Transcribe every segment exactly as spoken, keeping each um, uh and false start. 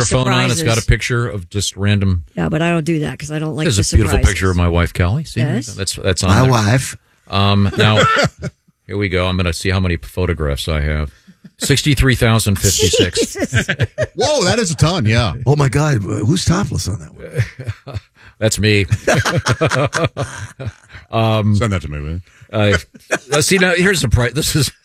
your phone surprises. on, it's got a picture of just random. Yeah, but I don't do that because I don't like There's the a beautiful surprises. picture of my wife, Kelly. See, Yes. that's that's on My there. wife. Um, now, here we go. I'm going to see how many photographs I have. sixty-three thousand fifty-six. Whoa, that is a ton, yeah. Oh, my God. Who's topless on that one? That's me. um, Send that to me, man. Uh, let's see, now, here's the price. This is,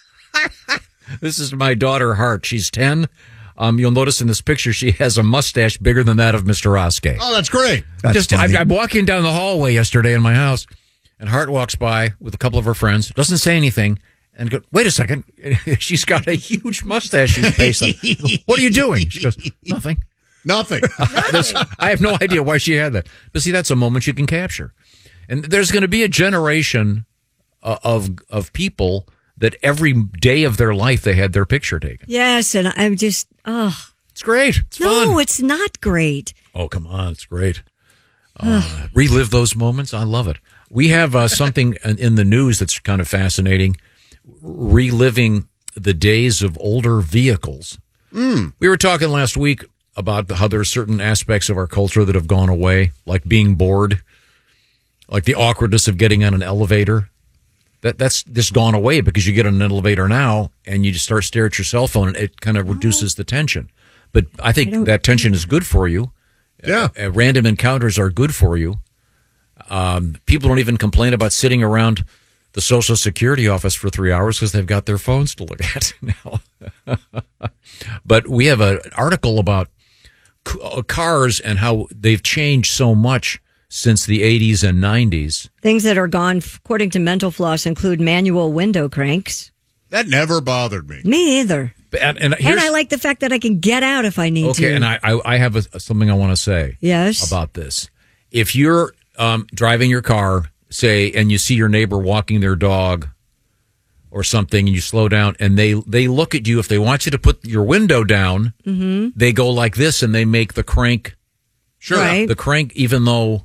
this is my daughter, Hart. She's ten. Um, you'll notice in this picture she has a mustache bigger than that of Mister Oskey. Oh, that's great. That's Just, I, funny. I'm walking down the hallway yesterday in my house, and Hart walks by with a couple of her friends, doesn't say anything, and go, wait a second. She's got a huge mustache she's pasting. What are you doing? She goes, nothing. Nothing. This- I have no idea why she had that. But see, that's a moment you can capture. And there's going to be a generation uh, of of people that every day of their life they had their picture taken. Yes, and I'm just, oh. It's great. It's no, fun. it's not great. Oh, come on. It's great. Uh, relive those moments. I love it. We have uh, something in in the news that's kind of fascinating. Reliving the days of older vehicles. Mm. We were talking last week about how there are certain aspects of our culture that have gone away, like being bored, like the awkwardness of getting on an elevator. That that's just gone away because you get on an elevator now and you just start staring at your cell phone and it kind of reduces the tension. But I think I that tension is good for you. Yeah. Uh, uh, random encounters are good for you. Um, people don't even complain about sitting around the Social Security office for three hours because they've got their phones to look at now. But we have an article about c- uh, cars and how they've changed so much since the eighties and nineties. Things that are gone, according to Mental Floss, include manual window cranks. That never bothered me. Me either. And, and, And here's- I like the fact that I can get out if I need to. okay, and I, I, I have a, something I want to say Yes. about this. If you're um, driving your car, say, and you see your neighbor walking their dog or something, and you slow down, and they, they look at you. If they want you to put your window down, Mm-hmm. they go like this, and they make the crank, Sure. Right. the crank, even though,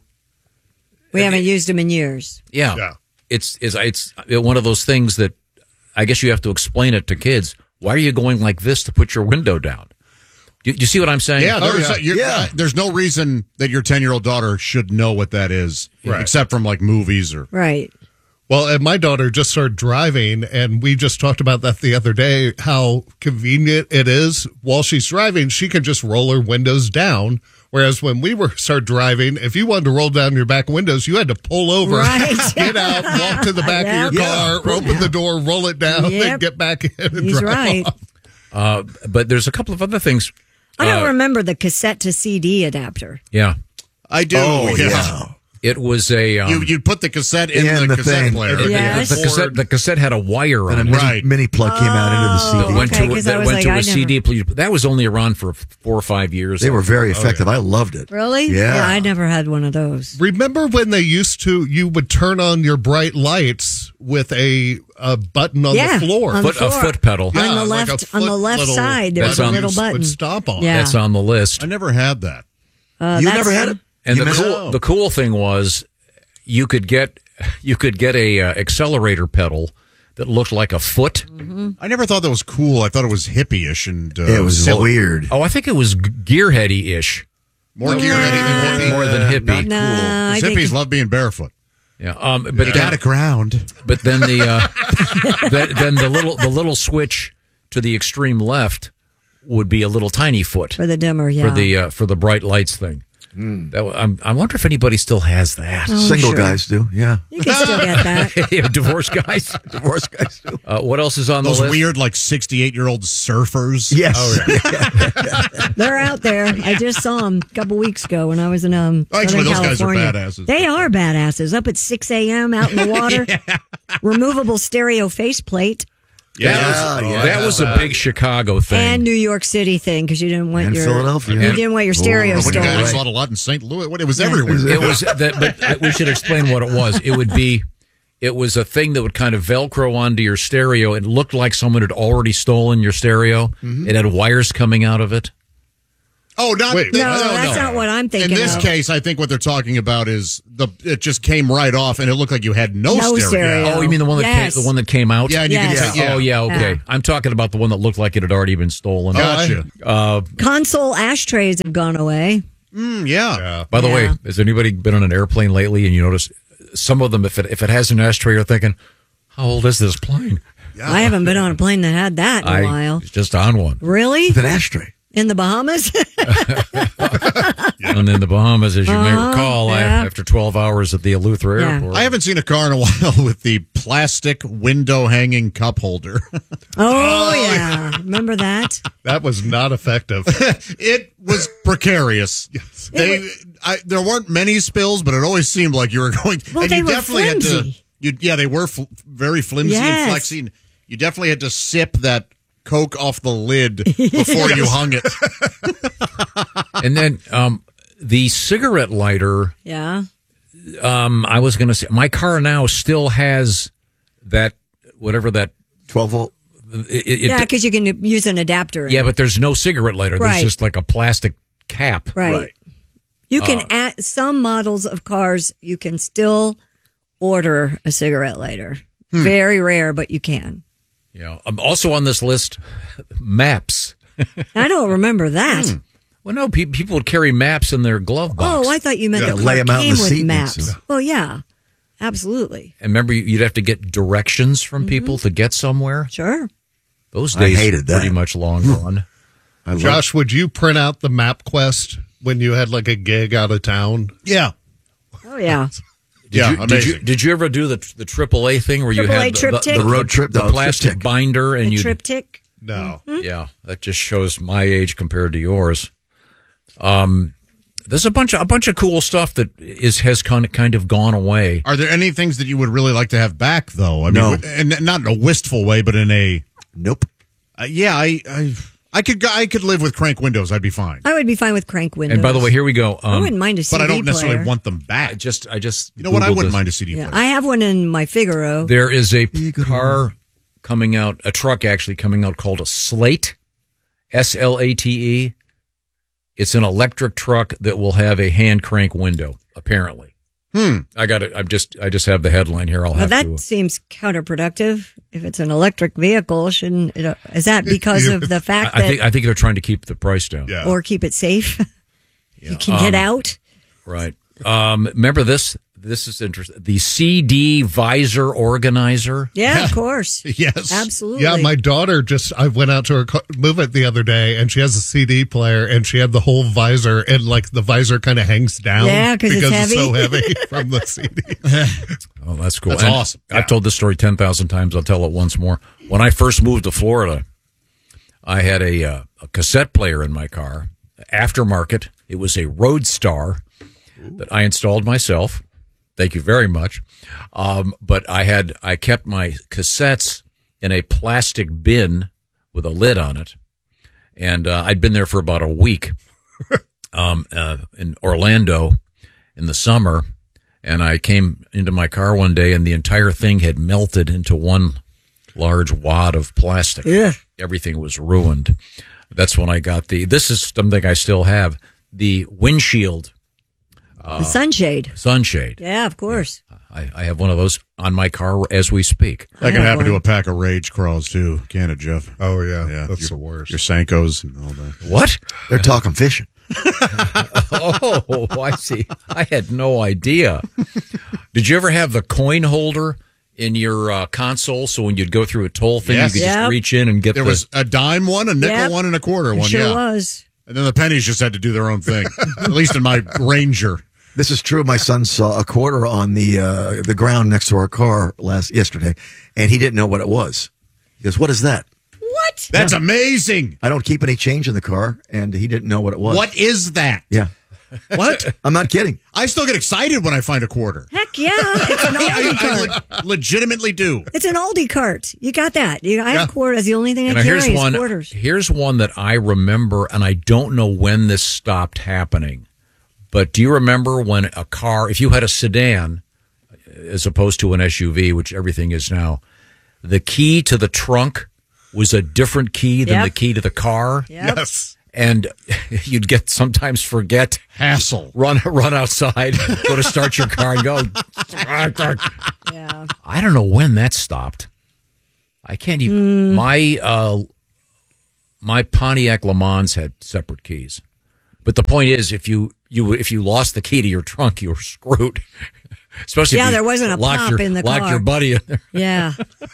We haven't used them in years. yeah, Yeah. it's, it's it's one of those things that I guess you have to explain it to kids. Why are you going like this to put your window down? Do you, you see what I'm saying? Yeah, there's, yeah. A, you're, Yeah. uh, there's no reason that your ten-year-old daughter should know what that is, Right. except from like movies or. Right. Well, and my daughter just started driving, and we just talked about that the other day, how convenient it is. While she's driving, she can just roll her windows down. Whereas when we were started driving, if you wanted to roll down your back windows, you had to pull over, Right. get out, walk to the back Yep. of your car, Yeah. open the door, roll it down, then Yep. get back in and He's drive right. off. Uh, but there's a couple of other things. I don't Uh, remember the cassette to C D adapter. Yeah, I do. Oh, yeah. yeah. it was a. Um, You you'd put the cassette in, In the, the cassette thing. player. It- Yes. the cassette. The cassette had a wire And a on mini, it. Right. mini plug came out into the C That D. went Okay, to 'cause I that was went like, to I a C D. never- That was only around for four or five years. They were very effective. I loved it. Really? Yeah. I never had one of those. Remember when they used to, you would turn on your bright lights with a, a button on Yeah, the floor? on the Foot, a floor. foot pedal. Yeah, on the like a left, on the foot left little side, there was That's a on- little you button. would stop on. Yeah. That's on the list. I never had that. Uh, You that's- never had it? And You the missed cool, it? the cool thing was, you could get you could get a uh, accelerator pedal that looked like a foot. I never thought that was cool. I thought it was hippie-ish and uh, It was silly. weird. Oh, I think it was g- gearheady ish, More gear than hippie. more than hippie. Nah, I Because think- hippies love being barefoot. Yeah, um, but then, Static ground. but then the uh, then, then the little the little switch to the extreme left would be a little tiny foot for the dimmer, yeah. for the uh, for the bright lights thing. That, I'm, I wonder if anybody still has that. Oh, Single sure. guys do. Yeah. You can still get that. Yeah, divorced guys. Divorce guys do. Uh, what else is on Those the list? weird, like, sixty-eight-year-old surfers. Yes. Oh, yeah. They're out there. I just saw them a couple weeks ago when I was in um. Actually, Southern those guys are California. badasses. They are badasses. Up at six a.m. out in the water. Removable stereo faceplate. Yeah, Yeah, that was, yeah. that was a big Chicago thing. And New York City thing because you didn't want And your Philadelphia. You didn't want your stereo Oh, When you stolen. guys Right. saw a lot in Saint Louis, what, it was everywhere. it was that, but I, we should explain what it was. It would be, it was a thing that would kind of Velcro onto your stereo. It looked like someone had already stolen your stereo. It had wires coming out of it. Oh, not Wait, the- No, that's not what I'm thinking In this of. case, I think what they're talking about is the it just came right off, and it looked like you had no, No stereo. stereo. Oh, you mean the one that Yes. came, the one that came out? Yeah, and you Yes. can say, yeah. Oh, yeah, okay. Yeah. I'm talking about the one that looked like it had already been stolen. Gotcha. Uh, Console ashtrays have gone away. Mm, yeah. Yeah. by the Yeah. way, has anybody been on an airplane lately and you notice some of them, if it if it has an ashtray, you're thinking, how old is this plane? I haven't been on a plane that had that in a I while. was just on one. Really? With an ashtray. In the Bahamas? And in the Bahamas, as you may Uh-huh, recall, I, yeah. after twelve hours at the Eleuthera Yeah. airport. I haven't seen a car in a while with the plastic window hanging cup holder. Oh, yeah. Remember that? That was not effective. It was precarious. They, I, there weren't many spills, but it always seemed like you were going. Well, and they you were definitely had to. flimsy. You, yeah, they were fl- very flimsy Yes. and flexy. You definitely had to sip that Coke off the lid before you hung it. And then um, the cigarette lighter, Yeah. um, I was going to say, my car now still has that, whatever that. twelve volt. It, it, Yeah, because you can use an adapter. in yeah, it. but there's no cigarette lighter. There's Right. just like a plastic cap. Right. You can Uh, add some models of cars, you can still order a cigarette lighter. Hmm. Very rare, but you can. Yeah. Um, also on this list, maps. I don't remember that. Hmm. Well, no, pe- people would carry maps in their glove box. Oh, I thought you meant Yeah, the lay car 'em out in came the with seat maps. next to 'em. Well, yeah, absolutely. And remember, you'd have to get directions from Mm-hmm. people to get somewhere. Sure. Those I days hated that. pretty much long gone. I love Josh, would you print out the MapQuest when you had like a gig out of town? Yeah. Oh, yeah. Did Yeah, you, did amazing. you did you ever do the the triple A thing where you Triple A had the, triptych? the, The road trip, the no, plastic triptych. binder and The you triptych. No. yeah, that just shows my age compared to yours. Um, there's a bunch of a bunch of cool stuff that is has kind of kind of gone away. Are there any things that you would really like to have back, though? I mean, No. and not in a wistful way, but in a Nope. uh, yeah. I, I I could go- I could live with crank windows. I'd be fine. I would be fine with crank windows. And by the way, here we go. I Um, wouldn't mind a C D But I don't necessarily player. want them I back. just I just You know what? I Googled wouldn't this. mind a C D Yeah, player. I have one in my Figaro. There is a car coming out, a truck actually coming out called a Slate, S L A T E. It's an electric truck that will have a hand crank window, apparently. Hmm. I got it. I'm just, I just have the headline here. I'll Well, have that to. seems counterproductive. If it's an electric vehicle, shouldn't it, uh, is that because of the fact I, I that, think, I think they're trying to keep the price down. Yeah. or keep it safe? You can get out. Right. Um, remember this? This is interesting. The C D visor organizer. Yeah, of course. Yes. Absolutely. Yeah, my daughter just, I went out to her car, move it the other day and she has a C D player and she had the whole visor and like the visor kind of hangs down. Yeah, 'cause it's because so heavy. heavy from the C D. Oh, that's cool. That's And awesome. I've Yeah. told this story ten thousand times. I'll tell it once more. When I first moved to Florida, I had a, uh, a cassette player in my car, aftermarket. It was a Roadstar that I installed myself. Thank you very much. Um, but I had, I kept my cassettes in a plastic bin with a lid on it. And, uh, I'd been there for about a week, um, uh, in Orlando in the summer. And I came into my car one day and the entire thing had melted into one large wad of plastic. Yeah. Everything was ruined. That's when I got the, this is something I still have, the windshield the sunshade. sunshade. Yeah, of course. I, I have one of those on my car as we speak. That I can have happen to one. a pack of rage crawls too, can it, Jeff? Oh, yeah. Yeah, That's your- the worst. Your Sankos and all that. What? They're talking fishing. Oh, I see. I had no idea. Did you ever have the coin holder in your uh, console? So when you'd go through a toll thing, Yes. you could Yep. just reach in and get There the. was a dime one, a nickel Yep. one, and a quarter It one. sure yeah. was. And then the pennies just had to do their own thing. At least in my Ranger. This is true. My son saw a quarter on the uh, the ground next to our car last yesterday, and he didn't know what it was. He goes, "What is that?" What? That's amazing. I don't keep any change in the car, and he didn't know what it was. What is that? Yeah, What? I'm not kidding. I still get excited when I find a quarter. Heck yeah. It's an I, Aldi I cart. le- legitimately do. It's an Aldi cart. You got that. You, I have Yeah. quarters. That's the only thing I Now, carry here's is one. quarters. Here's one that I remember, and I don't know when this stopped happening. But do you remember when a car, if you had a sedan, as opposed to an S U V, which everything is now, the key to the trunk was a different key than Yep. the key to the car, Yep. Yes. and you'd get sometimes forget, Hassle. run run outside, go to start your car and go. Yeah. I don't know when that stopped. I can't even. Mm. My uh, my Pontiac Le Mans had separate keys, but the point is, if you you if you lost the key to your trunk, you were screwed. Especially Yeah, if you there wasn't a locked pop your, in the locked car. your buddy in there. Yeah.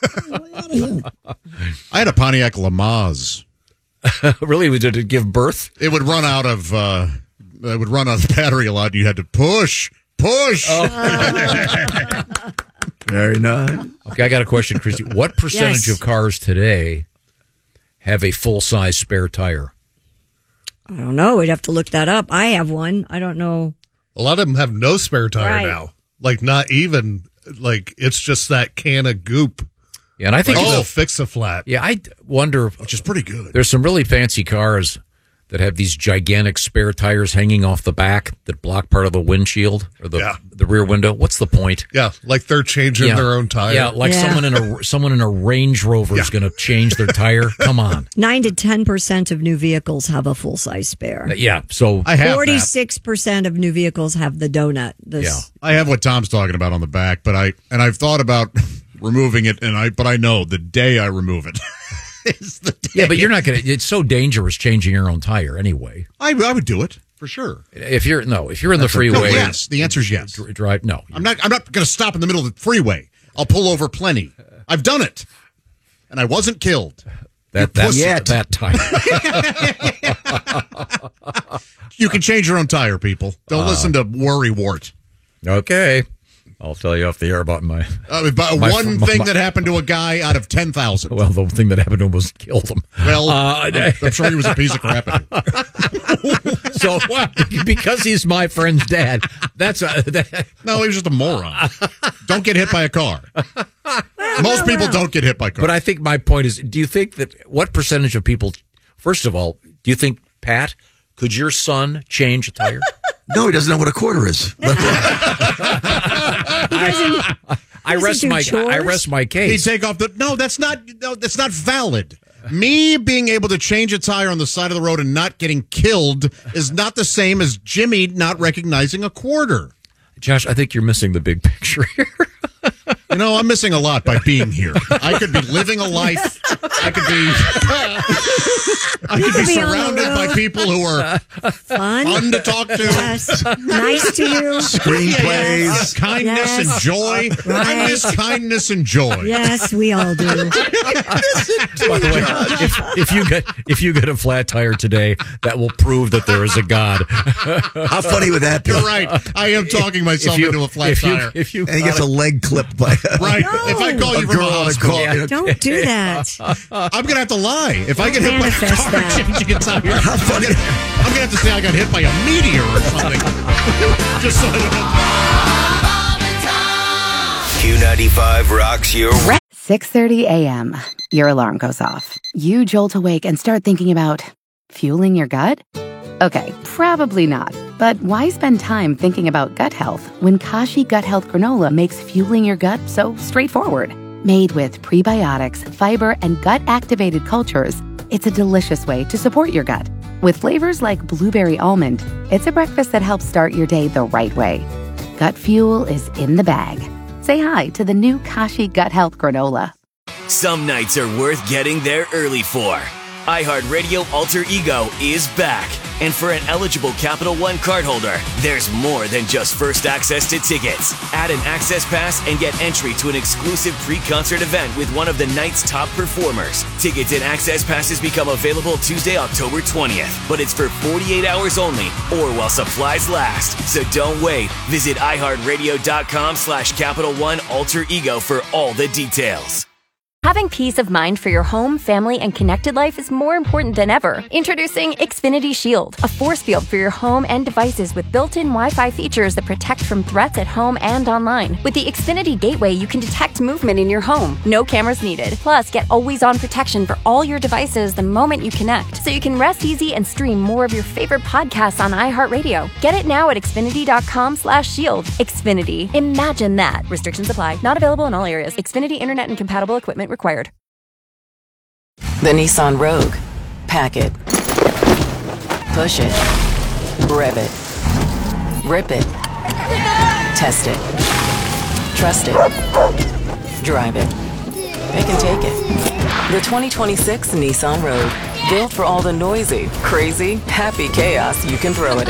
I had a Pontiac Le Mans. Really, did it give birth? It would run out of uh, it would run out of battery a lot. And you had to push, push. Very nice. Okay, I got a question, Christy. What percentage Yes. of cars today have a full size spare tire? I don't know. We'd have to look that up. I have one. I don't know. A lot of them have no spare tire Right. now. Like not even like it's just that can of goop. Yeah, and I think Like oh, they'll fix a flat. yeah, I wonder. Which is pretty good. There's some really fancy cars that have these gigantic spare tires hanging off the back that block part of the windshield or the Yeah. the rear window. What's the point? Yeah, like they're changing Yeah. their own tire. Yeah, like Yeah. someone in a someone in a Range Rover is going to change their tire. Come on. Nine to ten percent of new vehicles have a full size spare. Yeah. So I have that. Forty-six percent of new vehicles have the donut. This, Yeah. I have what Tom's talking about on the back, but I and I've thought about removing it, and I but I know the day I remove it is the day. yeah, but you're not going to. It's so dangerous changing your own tire anyway. I, I would do it for sure. If you're no, if you're in the No, freeway, yes, the answer is yes. dr- drive. No, I'm not. I'm not going to stop in the middle of the freeway. I'll pull over plenty. I've done it, and I wasn't killed. that that Yet. that time. You can change your own tire, people. Don't listen to worry wart. Okay, I'll tell you off the air about my. Uh, but My- one my- thing my- that happened to a guy out of ten thousand. Well, the thing that happened to him was killed him. Well, Uh, I'm, I'm sure he was a piece of crap. So because he's my friend's dad, that's a. That, No, he was just a moron. Don't get hit by a car. Most people don't get hit by cars. but I think my point is: do you think that what percentage of people? First of all, do you think Pat? Could your son change a tire? No, he doesn't know what a quarter is. I rest do my chores? I rest my He'd case. take off the. No, that's not. No, that's not valid. Me being able to change a tire on the side of the road and not getting killed is not the same as Jimmy not recognizing a quarter. Josh, I think you're missing the big picture here. You know, I'm missing a lot by being here. I could be living a life. I could be. I could be could be on the surrounded by road. people who are Fun. fun to talk to. Yes. Nice to you. Screenplays. Yes. Kindness Yes. and joy. I miss kindness and joy. Yes, we all do. By the way, if, if you get if you get a flat tire today, that will prove that there is a God. How funny would that be? You're right. I am talking myself If you, into a flat if you, tire. if you And he gets a leg clipped by Right. If I call a you from girl a on a hospital, call. Yeah. Don't do that. I'm going to have to lie. If I get hit by a Manifest car that. changing a tire, How funny. I'm going to have to say I got hit by a meteor or something. Just so I don't. Q ninety-five rocks your six thirty a.m. Your alarm goes off. You jolt awake and start thinking about fueling your gut? Okay, probably not. But why spend time thinking about gut health when Kashi Gut Health Granola makes fueling your gut so straightforward? Made with prebiotics, fiber, and gut-activated cultures, it's a delicious way to support your gut. With flavors like blueberry almond, it's a breakfast that helps start your day the right way. Gut fuel is in the bag. Say hi to the new Kashi Gut Health Granola. Some nights are worth getting there early for. iHeartRadio Alter Ego is back. And for an eligible Capital One cardholder, there's more than just first access to tickets. Add an access pass and get entry to an exclusive pre-concert event with one of the night's top performers. Tickets and access passes become available Tuesday, October twentieth, but it's for forty-eight hours only or while supplies last. So don't wait. Visit iHeartRadio.com slash Capital One Alter Ego for all the details. Having peace of mind for your home, family, and connected life is more important than ever. Introducing Xfinity Shield, a force field for your home and devices with built-in Wi-Fi features that protect from threats at home and online. With the Xfinity Gateway, you can detect movement in your home. No cameras needed. Plus, get always-on protection for all your devices the moment you connect, so you can rest easy and stream more of your favorite podcasts on iHeartRadio. Get it now at Xfinity.com slash shield. Xfinity. Imagine that. Restrictions apply. Not available in all areas. Xfinity Internet and compatible equipment required. The Nissan Rogue. Pack it. Push it. Rev it. Rip it. Test it. Trust it. Drive it. They can take it. The twenty twenty-six Nissan Rogue. Built for all the noisy, crazy, happy chaos you can throw at it.